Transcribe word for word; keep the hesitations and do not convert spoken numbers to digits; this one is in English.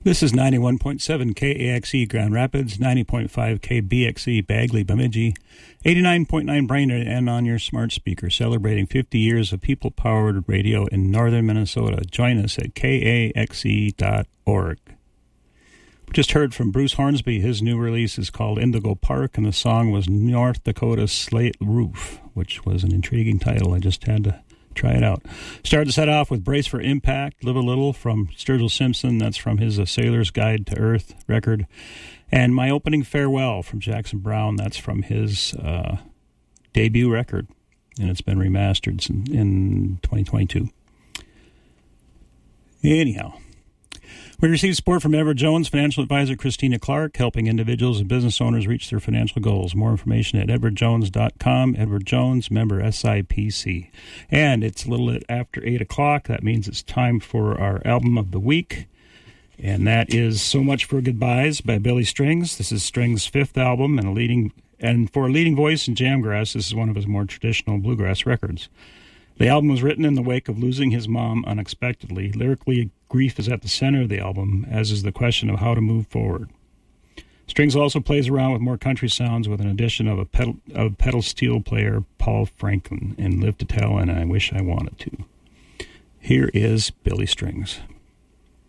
This is ninety-one point seven K A X E Grand Rapids, ninety point five K B X E Bagley Bemidji, eighty-nine point nine Brainerd, and on your smart speaker, celebrating fifty years of people-powered radio in northern Minnesota. Join us at K A X E dot org. We just heard from Bruce Hornsby. His new release is called Indigo Park, and the song was North Dakota Slate Roof, which was an intriguing title. I just had to try it out. Started the set off with Brace for Impact, Live a Little from Sturgill Simpson. That's from his A Sailor's Guide to Earth record. And My Opening Farewell from Jackson Browne. That's from his uh, debut record. And it's been remastered in, in twenty twenty-two. Anyhow, we received support from Edward Jones, financial advisor Christina Clark, helping individuals and business owners reach their financial goals. More information at edward jones dot com. Edward Jones, member S I P C. And it's a little bit after eight o'clock. That means it's time for our album of the week. And that is So Much for Goodbyes by Billy Strings. This is Strings' fifth album, and a leading and for a leading voice in jamgrass, this is one of his more traditional bluegrass records. The album was written in the wake of losing his mom unexpectedly. Lyrically, grief is at the center of the album, as is the question of how to move forward. Strings also plays around with more country sounds with an addition of a pedal, of pedal steel player, Paul Franklin, in Live to Tell and I Wish I Wanted to. Here is Billy Strings.